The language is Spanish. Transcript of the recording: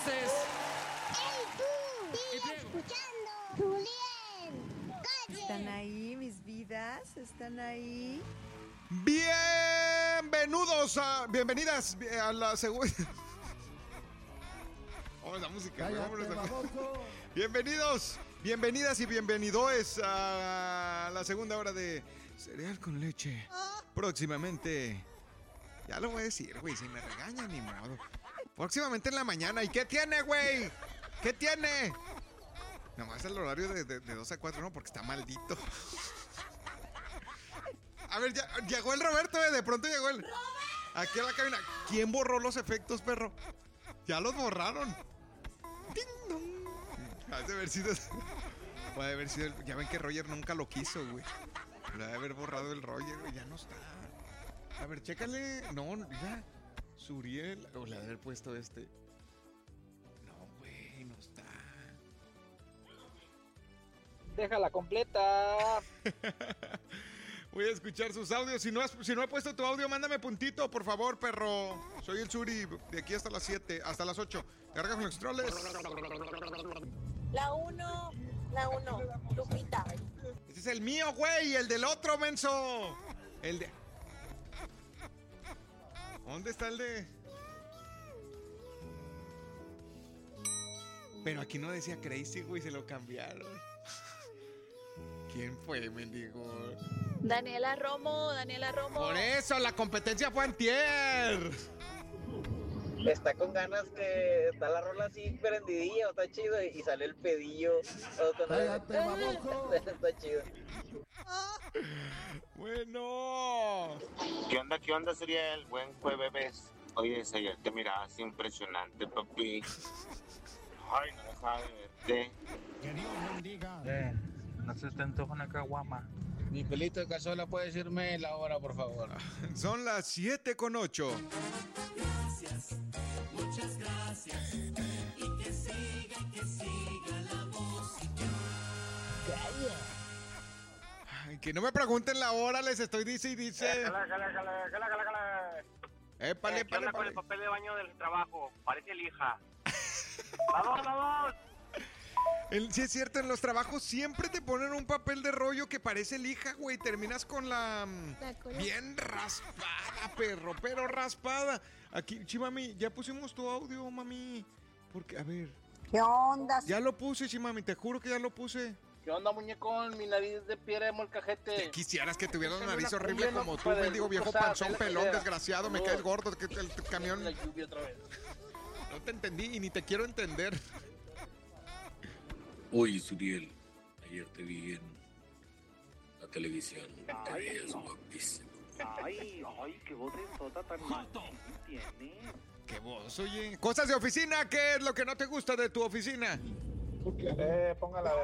entonces. ¡Ey, tú! ¡Sigue escuchando! ¡Julián! ¡Calle! ¿Están ahí, mis vidas? ¿Están ahí? Bienvenidas a la segunda. Vamos la música. Bienvenidas y bienvenidos a la segunda hora de Cereal con Leche. Próximamente. Ya lo voy a decir, güey, si me regañan ni modo. Próximamente en la mañana. ¿Y qué tiene, güey? ¿Qué tiene? Nomás el horario de 2 a 4, no, porque está maldito. A ver, ya llegó el Roberto, de pronto llegó el... Aquí en la cabina. ¿Quién borró los efectos, perro? Ya los borraron. ¡Ting, dong! Ha de haber sido... Puede haber sido... Ya ven que Roger nunca lo quiso, güey. Lo debe haber borrado el Roger, güey. Ya no está. A ver, chécale. No, ya. Suriel. O le debe haber puesto este. No, güey, no está. Déjala completa. Voy a escuchar sus audios. Si no he puesto tu audio, mándame puntito, por favor, perro. Soy el Suri, de aquí hasta las 7, hasta las 8. Carga con los troles. La 1, Lupita. Ese es el mío, güey, el del otro, menso. El de... ¿Dónde está el de...? Pero aquí no decía Crazy, güey, se lo cambiaron. ¿Quién fue, mendigo? Daniela Romo. Por eso, la competencia fue antier. Está con ganas que está la rola así prendidilla, está chido, y sale el pedillo. Cállate, baboso. Está chido. Bueno. ¿Qué onda, sería el buen jueves? Oye, ayer te mirabas impresionante, papi. Ay, no dejaba de verte. Que Dios bendiga. No se te antoja una caguama. Mi pelito de cazuela, ¿puede decirme la hora, por favor? Son las 7:08. Gracias, muchas gracias. Y que siga la música. Ay, que no me pregunten la hora, les estoy dice y dice. Épale, ¿Qué onda con el papel de baño del trabajo? Parece lija. ¡Vamos! Sí es cierto, en los trabajos siempre te ponen un papel de rollo que parece lija, güey. Terminas con la bien raspada, perro, pero raspada. Aquí, Chimami, ya pusimos tu audio, mami. Porque, a ver. ¿Qué onda? Ya lo puse, Chimami, te juro que ya lo puse. ¿Qué onda, muñecón? Mi nariz de piedra de molcajete. Te quisieras que tuvieras una nariz horrible como tú, mendigo viejo panzón, pelón, desgraciado. Me caes gordo, que el camión... La lluvia otra vez. No te entendí y ni te quiero entender. Oye, Suriel, ayer te vi en la televisión. Te veías guapísimo. Ay, qué voz de sota tan mal tiene. Qué voz, oye. Cosas de oficina, ¿qué es lo que no te gusta de tu oficina? Póngala